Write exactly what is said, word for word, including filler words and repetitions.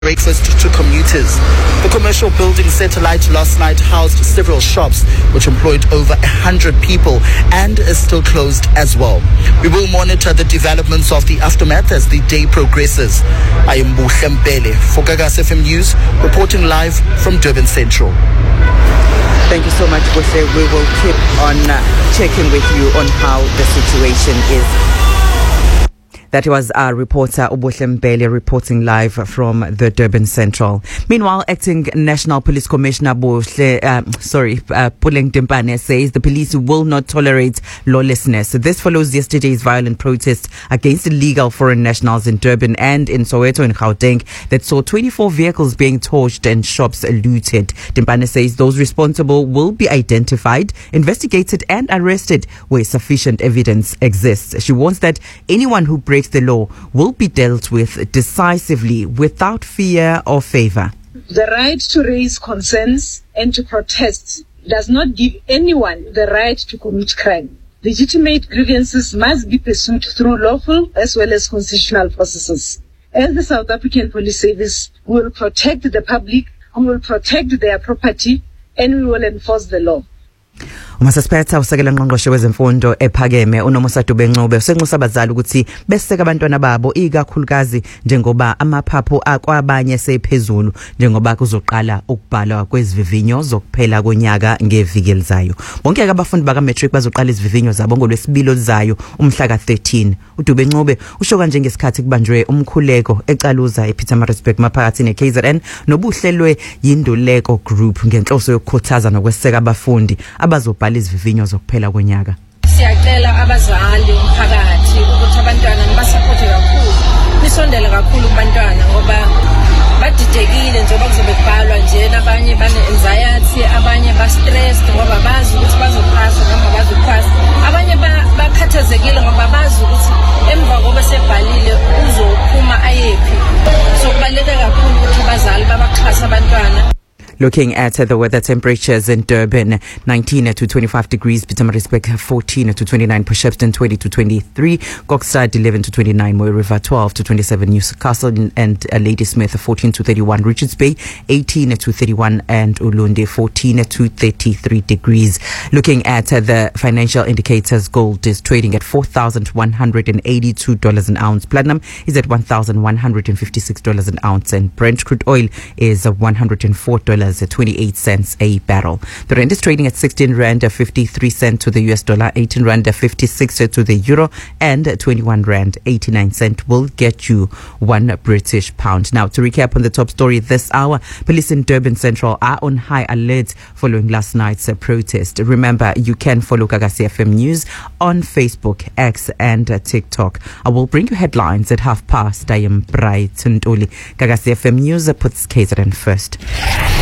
breakfast to commuters. The commercial building Satellite last night housed several shops which employed over one hundred people and is still closed as well. We will monitor the developments of the aftermath as the day progresses. I am Buhle Mpele for Gagas F M News, reporting live from Durban Central. Thank you so much, Buhle. We will keep on uh, checking with you on how the situation is. That was our reporter, Ubuhle Mpele, reporting live from the Durban Central. Meanwhile, acting National Police Commissioner Buhle, uh, sorry, uh, Puleng Timpane says the police will not tolerate lawlessness. This follows yesterday's violent protest against illegal foreign nationals in Durban and in Soweto and Gauteng that saw twenty-four vehicles being torched and shops looted. Timpane says those responsible will be identified, investigated and arrested where sufficient evidence exists. She warns that anyone who breaks the law will be dealt with decisively without fear or favor. The right to raise concerns and to protest does not give anyone the right to commit crime. Legitimate grievances must be pursued through lawful as well as constitutional processes. As the South African Police Service, we will protect the public, we will protect their property, and we will enforce the law. Umasiphetha usekela ngqongqoshe wezemfundo ephakeme uNomusa Dube-Ncube usenxusa abazali ukuthi beseka abantwana babo ikakhulukazi njengoba amaphaphu akwabanye sephezulu njengoba kuzoqala ukubhalwa kwezivivinyo zokuphela konyaka ngeviki elizayo. Bonke abafundi baka matric bazoqala izivivinyo zabo ngolwesibili olizayo umhla ka thirteen. uDube-Ncube usho kanje ngesikhathi kubanjwe umkhuleko ecaluza ePietermaritzburg maphakathi neK Z N nobuhlelwe yinduleko group ngenhloso yokukhuthaza nokweseka abafundi abazobhala izivivinyo zokuphela konyaka. Siyacela abazali umphakathi ukuthi abantwana nibasupporte kakhulu, nisondele kakhulu kubantwana ngoba badidekile njengoba kuzobe kubhalwa nje, abanye bane anxiety, abanye ba stressed ngoba bazi ukuthi bazophasa noma bazophasa, abanye bakhathazekile ngoba bazi ukuthi emva kobe sebhalile uzophuma ayephi. So kubaluleke kakhulu ukuthi abazali babaxhasa abantwana. Looking at uh, the weather temperatures in Durban, nineteen to twenty-five degrees, Pietermaritzburg fourteen to twenty-nine, Port twenty to twenty-three, Kokstad eleven to twenty-nine, Mooi River twelve to twenty-seven, Newcastle and uh, Ladysmith fourteen to thirty-one, Richards Bay eighteen to thirty-one, and Ulundi fourteen to thirty-three degrees. Looking at uh, the financial indicators, gold is trading at four thousand one hundred eighty-two dollars an ounce, platinum is at one thousand one hundred fifty-six dollars an ounce, and Brent crude oil is uh, one hundred four dollars at twenty-eight cents a barrel. The rand is trading at sixteen rand fifty-three cents to the U S dollar, eighteen rand fifty-six to the euro, and twenty-one rand eighty-nine cents will get you one British pound. Now, to recap on the top story this hour, police in Durban Central are on high alert following last night's uh, protest. Remember, you can follow Gagas F M News on Facebook, X, and uh, TikTok. I will bring you headlines at half past. I am Bright Ntuli. Gagas F M News puts K Z N first.